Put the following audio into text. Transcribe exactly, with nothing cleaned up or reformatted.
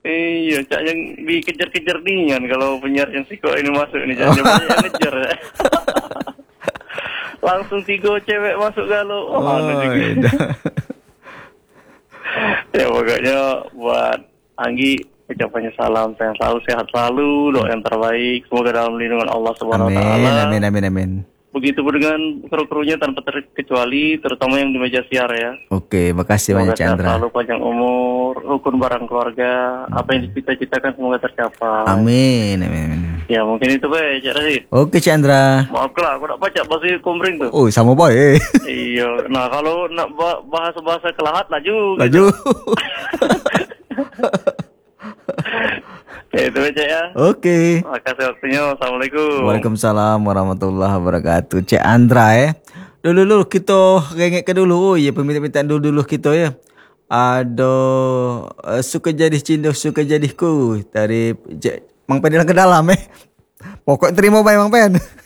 Iya, Cak yang dikejar-kejar nian kalau penyiar yang siko ini masuk ini Cak yang banyak yang ngejar. Langsung tiga cewek masuk galau. Oh, Oh, ada juga. iya. Ya pokoknya buat Anggi ucapannya salam, sehat selalu, sehat selalu, doa yang terbaik, semoga dalam lindungan Allah Subhanahu Wa Amin, Taala. amin, amin, amin. Begitu pun dengan kru-krunya tanpa terkecuali, terutama yang di meja siar ya. Oke, makasih Semoga banyak sehat Chandra. selalu, panjang umur, rukun barang keluarga, apa yang dicita-citakan semoga tercapai. Amin, amin, amin. Ya mungkin itu baik, Cak Rashid. Oke Chandra. Maaf lah, aku nak baca bahasa kumbring tuh. Oh, sama boy. Iya, nah kalau nak ba- bahasa-bahasa kelahat laju. Laju. Ya itu aja ya. Oke. Makasih waktunya. Assalamualaikum. Waalaikumsalam warahmatullahi wabarakatuh. Cik Andra ya. Dulu dulu kita rengek ke dulu. Oh ya, permintaan dulu dulu kita ya. Ada uh, suka jadi cinta suka jadi ku dari Mang Pen ke dalam eh. Pokok terima baik Mang Pen.